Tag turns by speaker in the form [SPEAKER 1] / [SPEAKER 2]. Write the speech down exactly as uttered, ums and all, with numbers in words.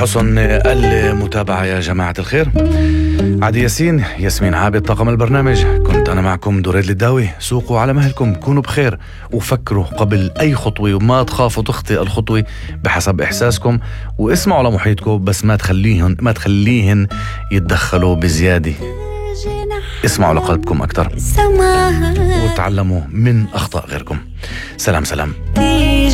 [SPEAKER 1] حسن المتابعة يا جماعة الخير. عادي ياسين، ياسمين عابد، طاقم البرنامج، كنت أنا معكم دريد للداوي. سوقوا على مهلكم، كونوا بخير وفكروا قبل أي خطوة، وما تخافوا تخطئ الخطوة بحسب إحساسكم، واسمعوا لمحيطكم بس ما تخليهن ما تخليهن يتدخلوا بزيادة. اسمعوا لقلبكم أكتر وتعلموا من أخطاء غيركم. سلام سلام.